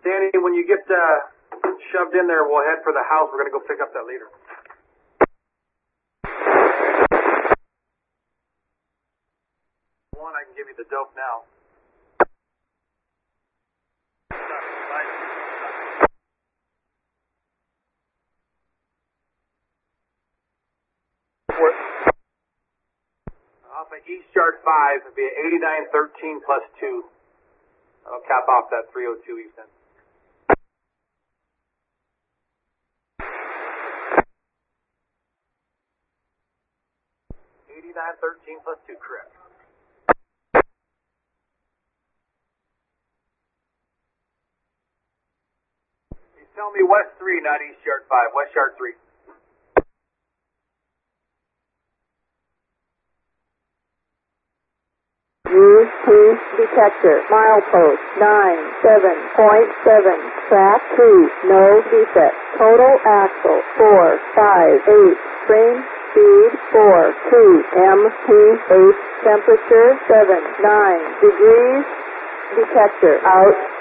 Danny, when you get shoved in there, we'll head for the house. We're going to go pick up that leader. One, I can give you the dope now. Off of East Yard 5, it'd be 8913 plus 2. I'll cap off that 302 East End. 8913 plus 2, correct. He's telling me West 3, not East Yard 5, West Yard 3. Use Cruise Detector, milepost 97.7, track 2, no defect, total axle 458, frame speed 42, MPH, temperature 79 degrees, detector out.